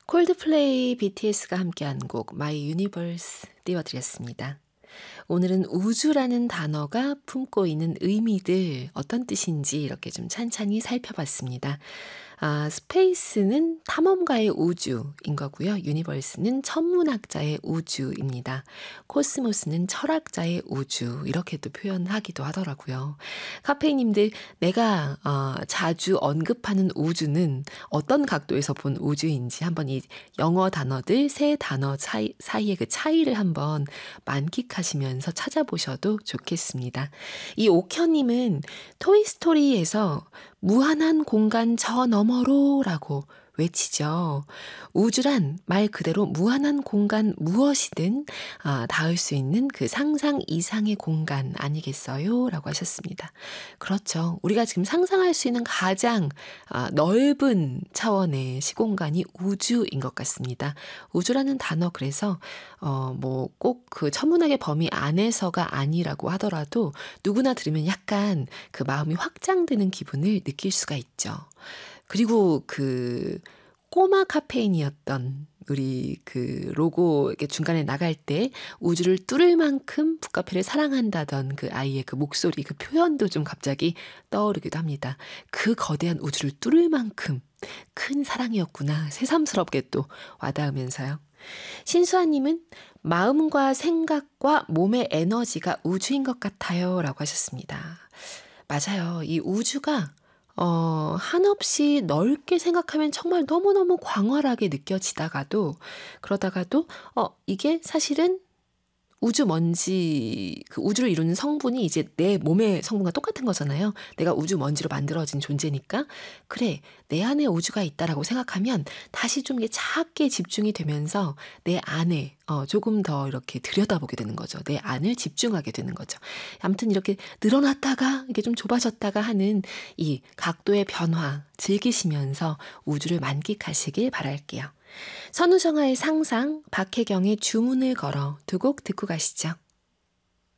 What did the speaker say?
콜드플레이 BTS가 함께한 곡 My Universe 띄워드렸습니다. 오늘은 우주라는 단어가 품고 있는 의미들 어떤 뜻인지 이렇게 좀 찬찬히 살펴봤습니다. 스페이스는 탐험가의 우주인 거고요. 유니버스는 천문학자의 우주입니다. 코스모스는 철학자의 우주 이렇게도 표현하기도 하더라고요. 카페이님들 내가 자주 언급하는 우주는 어떤 각도에서 본 우주인지 한번 이 영어 단어들 세 단어 사이의 그 차이를 한번 만끽하시면서 찾아보셔도 좋겠습니다. 이 옥현님은 토이스토리에서 무한한 공간 저 너머로 라고 외치죠. 우주란 말 그대로 무한한 공간 무엇이든 닿을 수 있는 그 상상 이상의 공간 아니겠어요? 라고 하셨습니다. 그렇죠. 우리가 지금 상상할 수 있는 가장 넓은 차원의 시공간이 우주인 것 같습니다. 우주라는 단어 그래서 뭐 꼭 그 천문학의 범위 안에서가 아니라고 하더라도 누구나 들으면 약간 그 마음이 확장되는 기분을 느낄 수가 있죠. 그리고 그 꼬마 카페인이었던 우리 그 로고 이렇게 중간에 나갈 때 우주를 뚫을 만큼 북카페를 사랑한다던 그 아이의 그 목소리 그 표현도 좀 갑자기 떠오르기도 합니다. 그 거대한 우주를 뚫을 만큼 큰 사랑이었구나 새삼스럽게 또 와닿으면서요. 신수아님은 마음과 생각과 몸의 에너지가 우주인 것 같아요 라고 하셨습니다. 맞아요. 이 우주가 한없이 넓게 생각하면 정말 너무너무 광활하게 느껴지다가도 그러다가도 이게 사실은 우주 먼지, 그 우주를 이루는 성분이 이제 내 몸의 성분과 똑같은 거잖아요. 내가 우주 먼지로 만들어진 존재니까 그래 내 안에 우주가 있다라고 생각하면 다시 좀 이게 작게 집중이 되면서 내 안에 조금 더 이렇게 들여다보게 되는 거죠. 내 안을 집중하게 되는 거죠. 아무튼 이렇게 늘어났다가 이게 좀 좁아졌다가 하는 이 각도의 변화 즐기시면서 우주를 만끽하시길 바랄게요. 선우정아의 상상, 박혜경의 주문을 걸어 두 곡 듣고 가시죠.